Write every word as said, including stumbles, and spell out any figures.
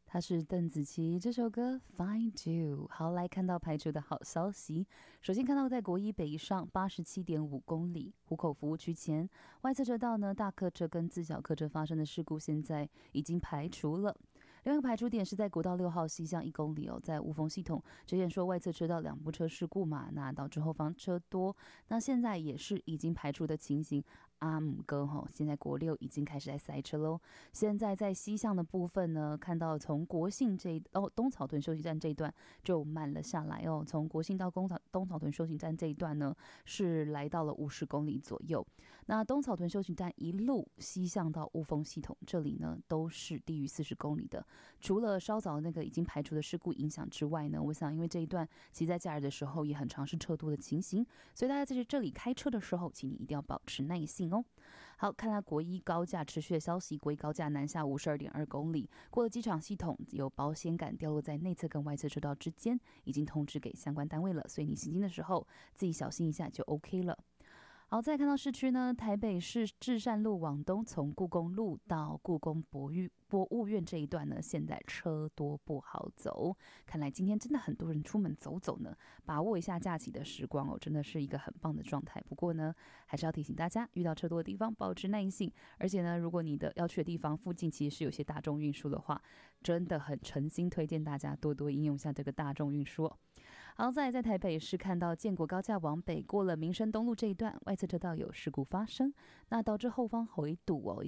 他是邓紫棋，这首歌 Find You。 好，来看到排除的好消息。首先看到在国一北上八十七点五公里湖口服务区前外侧车道呢，大客车跟自小客车发生的事故现在已经排除了。另外一个排除点是在国道六号西向一公里哦，在雾峰系统之前说外侧车道两部车事故嘛，那导致后方车多，那现在也是已经排除的情形。阿姆哥吼，现在国六已经开始在塞车喽。现在在西向的部分呢，看到从国信这一哦东草屯休息站这一段就慢了下来哦。从国信到东草东草屯休息站这一段呢，是来到了五十公里左右。那东草屯休息站一路西向到雾峰系统这里呢，都是低于四十公里的。除了稍早那个已经排除的事故影响之外呢，我想因为这一段其实在假日的时候也很常是车多的情形，所以大家在这里开车的时候，请你一定要保持耐性哦。好，看来国一高架持续的消息，国一高架南下五十二点二公里，过了机场系统，有保险杆掉落在内侧跟外侧车道之间，已经通知给相关单位了，所以你行经的时候自己小心一下就 OK 了。好，再看到市区呢，台北市至善路往东，从故宫路到故宫博物博物院这一段呢，现在车多不好走。看来今天真的很多人出门走走呢，把握一下假期的时光哦，真的是一个很棒的状态。不过呢，还是要提醒大家，遇到车多的地方保持耐性。而且呢，如果你的要去的地方附近其实是有些大众运输的话，真的很诚心推荐大家多多应用一下这个大众运输哦。好，再来在台北市看到建国高架往北过了民生东路这一段，外侧车道有事故发生，那导致后方回堵哦，